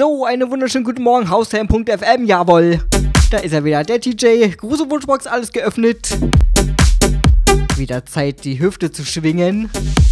So, einen wunderschönen guten Morgen, Haustime.fm, jawohl. Da ist er wieder, der TJ. Gruß und Wunschbox, alles geöffnet. Wieder Zeit, die Hüfte zu schwingen.